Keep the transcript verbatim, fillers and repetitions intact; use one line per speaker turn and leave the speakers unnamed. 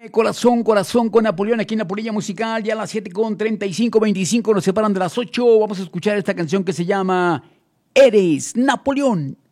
Corazón, corazón con Napoleón, aquí en La Polilla Musical, ya a las siete con treinta y cinco, veinticinco nos separan de las ocho. Vamos a escuchar esta canción que se llama Eres Napoleón.